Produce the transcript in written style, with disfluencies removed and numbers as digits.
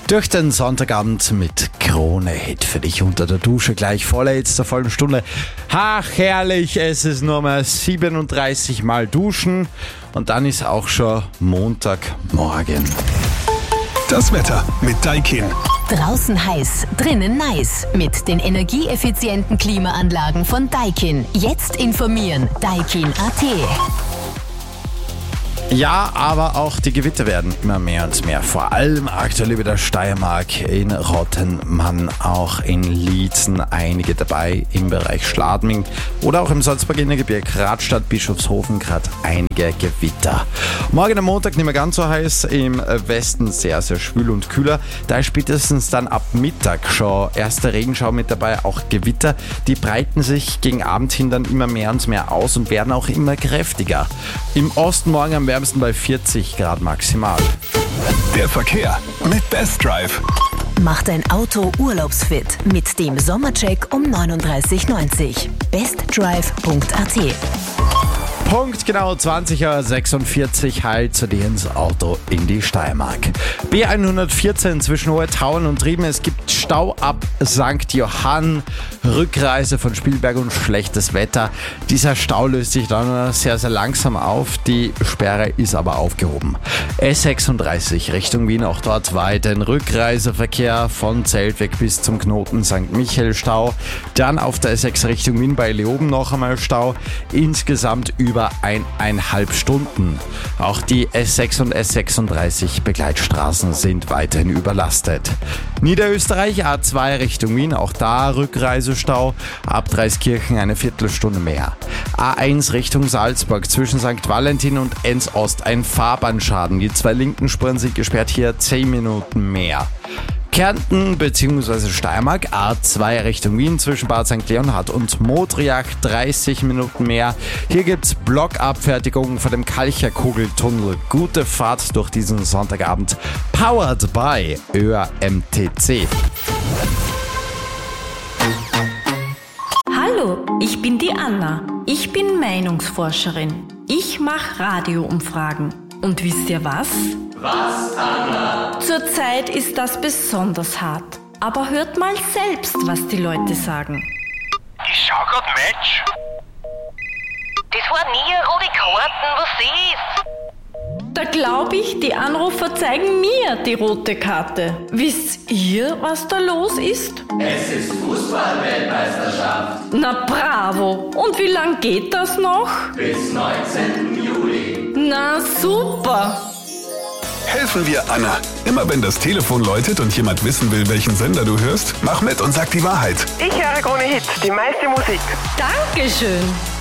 Durch den Sonntagabend mit Krone-Hit für dich unter der Dusche gleich vor letzter vollen Stunde. Ach, herrlich, es ist nur mal 37 Mal duschen und dann ist auch schon Montagmorgen. Das Wetter mit Daikin. Draußen heiß, drinnen nice. Mit den energieeffizienten Klimaanlagen von Daikin. Jetzt informieren. Daikin.at. Ja, aber auch die Gewitter werden immer mehr und mehr. Vor allem aktuell über der Steiermark, in Rottenmann, auch in Liezen einige dabei im Bereich Schladming oder auch im Salzburger Innergebirge, Radstadt, Bischofshofen gerade einige Gewitter. Morgen am Montag nicht mehr ganz so heiß, im Westen sehr, sehr schwül und kühler. Da ist spätestens dann ab Mittag schon erste Regenschau mit dabei, auch Gewitter. Die breiten sich gegen Abend hin dann immer mehr und mehr aus und werden auch immer kräftiger. Im Osten morgen am wärmsten bei 40 Grad maximal. Der Verkehr mit Best Drive. Mach dein Auto urlaubsfit mit dem Sommercheck um 39,90. bestdrive.at. Punkt genau 20:46 heilt zu dir ins Auto in die Steiermark. B114 zwischen Hohetauen und Trieben. Es gibt Stau ab St. Johann, Rückreise von Spielberg und schlechtes Wetter. Dieser Stau löst sich dann sehr, sehr langsam auf. Die Sperre ist aber aufgehoben. S36 Richtung Wien, auch dort weiterhin Rückreiseverkehr von Zeltweg bis zum Knoten St. Michael Stau. Dann auf der S6 Richtung Wien bei Leoben noch einmal Stau. Insgesamt über 1,5 Stunden. Auch die S6 und S36 Begleitstraßen sind weiterhin überlastet. Niederösterreich A2 Richtung Wien, auch da Rückreisestau, ab Dreiskirchen eine Viertelstunde mehr. A1 Richtung Salzburg zwischen St. Valentin und Enns Ost ein Fahrbahnschaden. Die zwei linken Spuren sind gesperrt, hier 10 Minuten mehr. Kärnten bzw. Steiermark, A2 Richtung Wien zwischen Bad St. Leonhard und Modriach 30 Minuten mehr. Hier gibt's Blockabfertigung vor dem Kalcherkugeltunnel. Gute Fahrt durch diesen Sonntagabend. Powered by ÖAMTC. Hallo, ich bin die Anna. Ich bin Meinungsforscherin. Ich mache Radioumfragen. Und wisst ihr was? Was, Anna? Zurzeit ist das besonders hart. Aber hört mal selbst, was die Leute sagen. Ich schau grad Match. Das war nie eine rote Karten, was ist? Da glaube ich, die Anrufer zeigen mir die rote Karte. Wisst ihr, was da los ist? Es ist Fußball-Weltmeisterschaft. Na bravo! Und wie lang geht das noch? Bis 19. Juli. Na super! Helfen wir Anna. Immer wenn das Telefon läutet und jemand wissen will, welchen Sender du hörst, mach mit und sag die Wahrheit. Ich höre Krone Hit, die meiste Musik. Dankeschön!